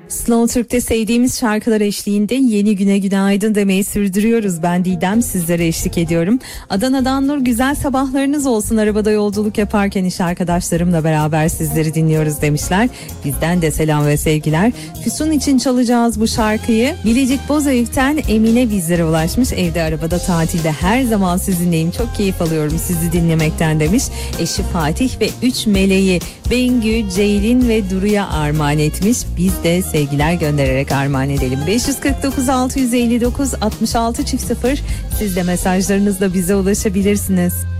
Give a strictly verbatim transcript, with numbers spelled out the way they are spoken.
Slow Türk'te sevdiğimiz şarkılar eşliğinde yeni güne günaydın demeyi sürdürüyoruz. Ben Didem, sizlere eşlik ediyorum. Adana'dan Nur, güzel sabahlarınız olsun. Arabada yolculuk yaparken iş arkadaşlarımla beraber sizleri dinliyoruz demişler. Bizden de selam ve sevgiler. Füsun için çalacağız bu şarkıyı. Bilecik Bozüyük'ten Emine bizlere ulaşmış. Evde, arabada, tatilde her zaman sizinleyim. Çok keyif alıyorum sizi dinlemekten demiş. Eşi Fatih ve üç meleği Bengü, Ceylin ve Duru'ya armağan etmiş. Biz de sevgiler göndererek armağan edelim. beş yüz kırk dokuz altı yüz elli dokuz altmış altı çift sıfır, siz de mesajlarınızla bize ulaşabilirsiniz.